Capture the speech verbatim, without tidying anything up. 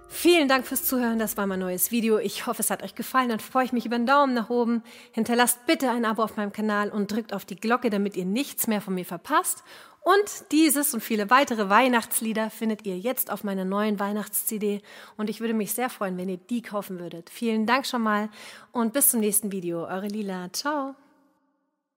Vielen Dank fürs Zuhören, das war mein neues Video. Ich hoffe, es hat euch gefallen. Dann freue ich mich über einen Daumen nach oben. Hinterlasst bitte ein Abo auf meinem Kanal und drückt auf die Glocke, damit ihr nichts mehr von mir verpasst. Und dieses und viele weitere Weihnachtslieder findet ihr jetzt auf meiner neuen Weihnachts-C D. Und ich würde mich sehr freuen, wenn ihr die kaufen würdet. Vielen Dank schon mal und bis zum nächsten Video. Eure Lila. Ciao.